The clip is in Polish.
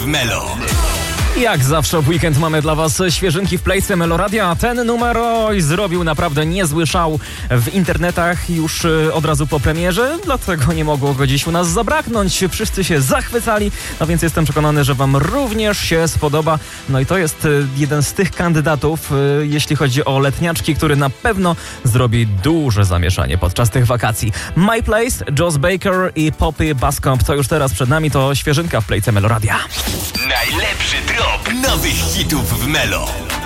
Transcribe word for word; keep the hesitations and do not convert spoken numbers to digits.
Melo. Jak zawsze w weekend mamy dla was świeżynki w playce Meloradia, a ten numer oj, zrobił naprawdę niezły szał w internetach już y, od razu po premierze, dlatego nie mogło go dziś u nas zabraknąć. Wszyscy się zachwycali, no więc jestem przekonany, że wam również się spodoba. No i to jest y, jeden z tych kandydatów, y, jeśli chodzi o letniaczki, który na pewno zrobi duże zamieszanie podczas tych wakacji. My Place, Joss Baker i Poppy Bascomb to już teraz przed nami, to świeżynka w playce Meloradia. Najlepszy drop nowych hitów w Melo.